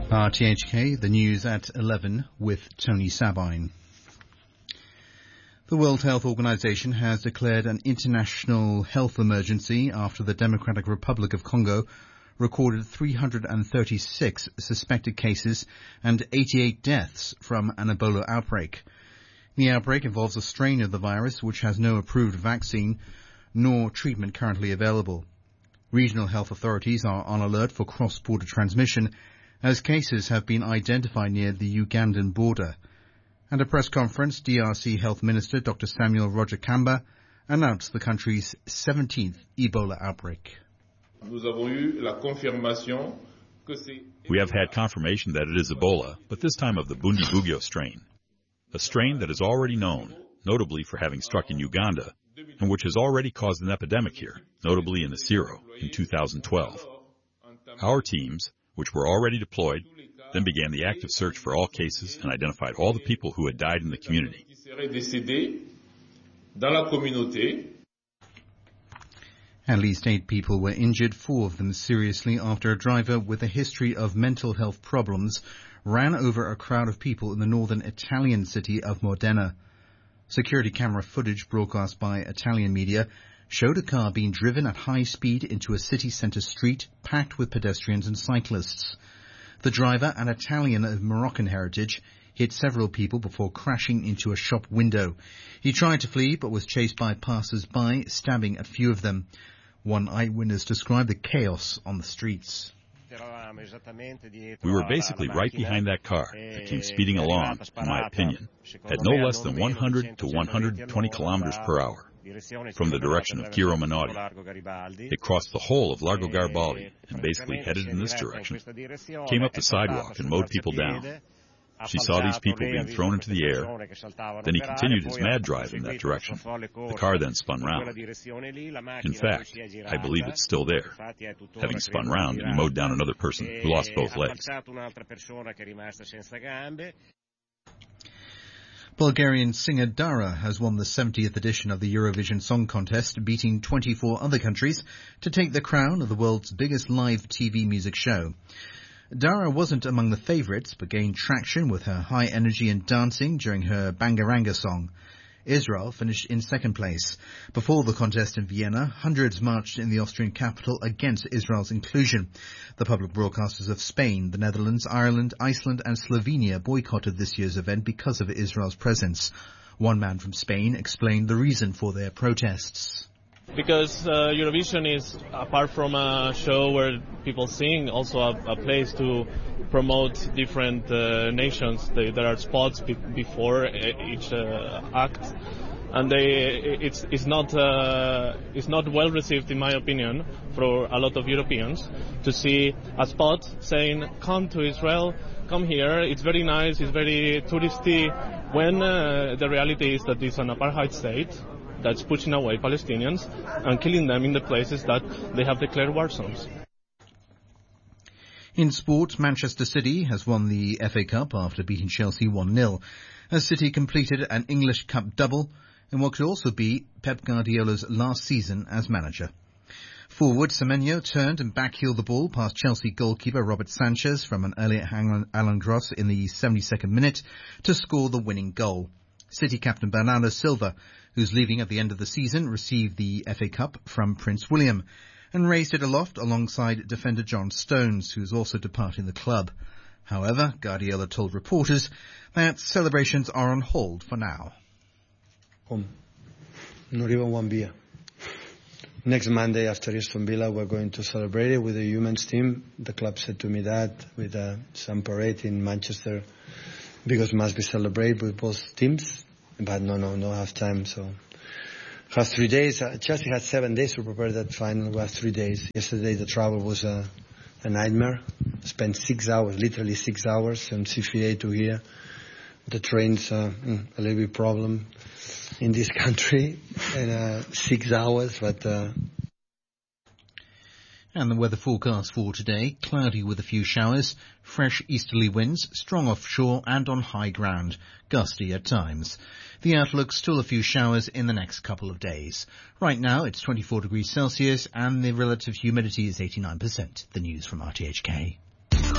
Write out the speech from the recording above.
RTHK, the news at 11 with Tony Sabine. The World Health Organization has declared an international health emergency after the Democratic Republic of Congo recorded 336 suspected cases and 88 deaths from an Ebola outbreak. The outbreak involves a strain of the virus which has no approved vaccine nor treatment currently available. Regional health authorities are on alert for cross-border transmission as cases have been identified near the Ugandan border. At a press conference, DRC Health Minister Dr. Samuel Roger Kamba announced the country's 17th Ebola outbreak. We have had confirmation that it is Ebola, but this time of the Bundibugyo strain, a strain that is already known, notably for having struck in Uganda, and which has already caused an epidemic here, notably in Isiro in 2012. Our teams, which were already deployed, then began the active search for all cases and identified all the people who had died in the community. At least 8 people were injured, 4 of them seriously, after a driver with a history of mental health problems ran over a crowd of people in the northern Italian city of Modena. Security camera footage broadcast by Italian media showed a car being driven at high speed into a city centre street packed with pedestrians and cyclists. The driver, an Italian of Moroccan heritage, hit several people before crashing into a shop window. He tried to flee but was chased by passers-by, stabbing a few of them. One eyewitness described the chaos on the streets. We were basically right behind that car that came speeding along, in my opinion, at no less than 100 to 120 kilometers per hour from the direction of Giro Minotti. It crossed the whole of Largo Garibaldi and basically headed in this direction, came up the sidewalk and mowed people down. She saw these people being thrown into the air. Then he continued his mad drive in that direction. The car then spun round. In fact, I believe it's still there. Having spun round, he mowed down another person who lost both legs. Bulgarian singer Dara has won the 70th edition of the Eurovision Song Contest, beating 24 other countries to take the crown of the world's biggest live TV music show. Dara wasn't among the favourites, but gained traction with her high energy and dancing during her Bangaranga song. Israel finished in second place. Before the contest in Vienna, hundreds marched in the Austrian capital against Israel's inclusion. The public broadcasters of Spain, the Netherlands, Ireland, Iceland and Slovenia boycotted this year's event because of Israel's presence. One man from Spain explained the reason for their protests. Because Eurovision is, apart from a show where people sing, also a place to promote different nations. There are spots before each act, and it's not well received, in my opinion, for a lot of Europeans to see a spot saying, "Come to Israel, come here. It's very nice. It's very touristy." When the reality is that it's an apartheid state that's pushing away Palestinians and killing them in the places that they have declared war zones. In sport, Manchester City has won the FA Cup after beating Chelsea 1-0, as City completed an English Cup double in what could also be Pep Guardiola's last season as manager. Forward, Semenyo turned and backheeled the ball past Chelsea goalkeeper Robert Sanchez from an earlier Alan Gross in the 72nd minute to score the winning goal. City captain Bernardo Silva, who's leaving at the end of the season, received the FA Cup from Prince William and raised it aloft alongside defender John Stones, who's also departing the club. However, Guardiola told reporters that celebrations are on hold for now. Not even one beer. Next Monday after Aston Villa, we're going to celebrate it with the women's team. The club said to me that with some parade in Manchester, because must be celebrated with both teams. But no have time. So have 3 days. Chelsea had 7 days to prepare that final. We have 3 days. Yesterday the travel was a nightmare. Spent 6 hours, literally 6 hours from CFA to here. The train's a little bit problem in this country, and 6 hours, but. And the weather forecast for today, cloudy with a few showers, fresh easterly winds, strong offshore and on high ground, gusty at times. The outlook, still a few showers in the next couple of days. Right now it's 24 degrees Celsius and the relative humidity is 89%. The news from RTHK.